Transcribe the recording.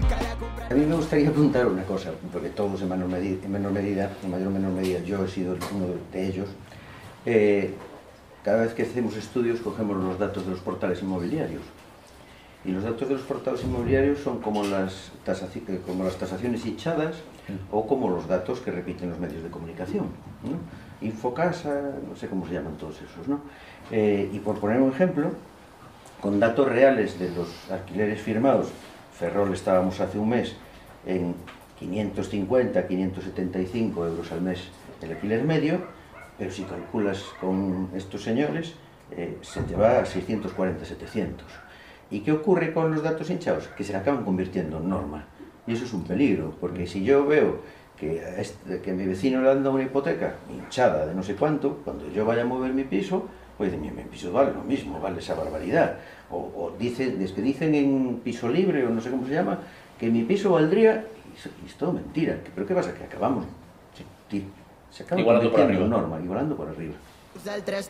A mí me gustaría apuntar una cosa, porque todos en mayor medida, yo he sido uno de ellos. Cada vez que hacemos estudios cogemos los datos de los portales inmobiliarios. Y los datos de los portales inmobiliarios son como las tasaciones hinchadas o como los datos que repiten los medios de comunicación, ¿no? Infocasa, no sé cómo se llaman todos esos, ¿no? Y por poner un ejemplo, con datos reales de los alquileres firmados, Ferrol estábamos hace un mes en 550, 575 euros al mes el alquiler medio, pero si calculas con estos señores, se te va a 640, 700. ¿Y qué ocurre con los datos hinchados? Que se acaban convirtiendo en norma. Y eso es un peligro, porque si yo veo que mi vecino le han dado una hipoteca hinchada de no sé cuánto, cuando yo vaya a mover mi piso, pues mi piso vale lo mismo, vale esa barbaridad. O dicen en piso libre, o no sé cómo se llama, que mi piso valdría, y es todo mentira. ¿Pero qué pasa? Que acabamos, se acaba convirtiendo en norma, igualando por arriba.